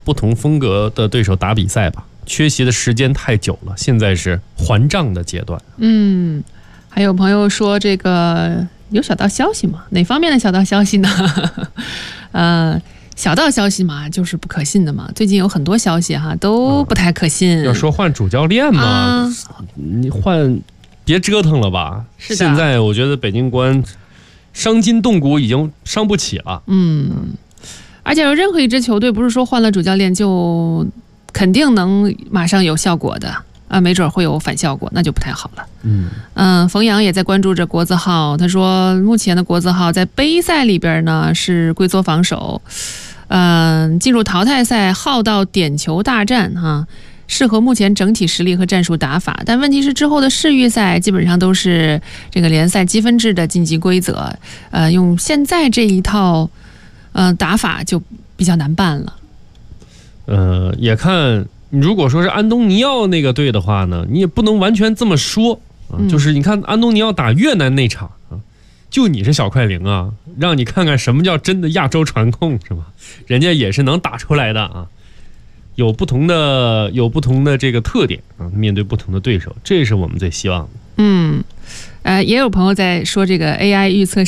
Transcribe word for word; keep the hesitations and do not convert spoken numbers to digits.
不同风格的对手打比赛吧，缺席的时间太久了，现在是还账的阶段。 嗯，还有朋友说这个有小道消息吗？哪方面的小道消息呢？呃，小道消息嘛，就是不可信的嘛。最近有很多消息哈，都不太可信。 嗯、要说换主教练嘛， 啊、 你换别折腾了吧。 是的。 现在我觉得北京国安伤筋动骨已经伤不起了。 嗯。而且有任何一支球队不是说换了主教练就肯定能马上有效果的啊，没准会有反效果，那就不太好了。 嗯嗯，冯阳也在关注着国字号，他说目前的国字号在杯赛里边呢是龟缩防守，嗯，进入淘汰赛耗到点球大战哈、啊，适合目前整体实力和战术打法。但问题是之后的世预赛基本上都是这个联赛积分制的晋级规则，呃，用现在这一套。呃，打法就比较难办了。 呃，也看如果说是安东尼奥那个队的话呢，你也不能完全这么说啊、嗯。就是你看安东尼奥打越南那场啊，就你是小快灵啊，让你看看什么叫真的亚洲传控是吧？人家也是能打出来的啊，有不同的有不同的这个特点啊，面对不同的对手，这是我们最希望的。 嗯，呃，也有朋友在说这个 A I 预测